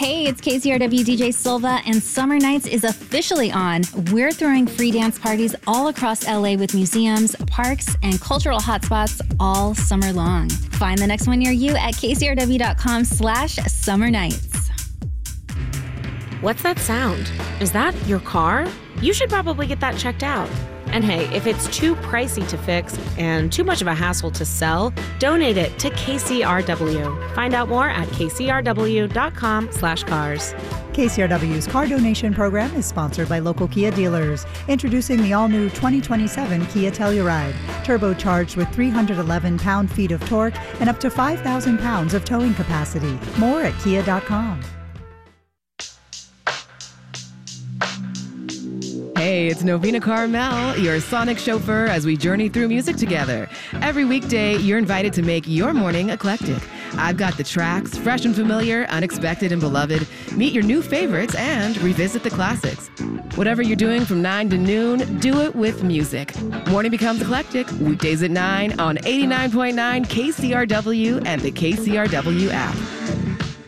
Hey, it's KCRW DJ Silva, and Summer Nights is officially on. We're throwing free dance parties all across LA with museums, parks, and cultural hotspots all summer long. Find the next one near you at kcrw.com/summer nights. What's that sound? Is that your car? You should probably get that checked out. And hey, if it's too pricey to fix and too much of a hassle to sell, donate it to KCRW. Find out more at kcrw.com/cars. KCRW's car donation program is sponsored by local Kia dealers. Introducing the all-new 2027 Kia Telluride, turbocharged with 311 pound-feet of torque and up to 5,000 pounds of towing capacity. More at kia.com. Hey, it's Novena Carmel, your sonic chauffeur as we journey through music together. Every weekday, you're invited to make your morning eclectic. I've got the tracks, fresh and familiar, unexpected and beloved. Meet your new favorites and revisit the classics. Whatever you're doing from 9 to noon, do it with music. Morning becomes eclectic, weekdays at 9 on 89.9 KCRW and the KCRW app.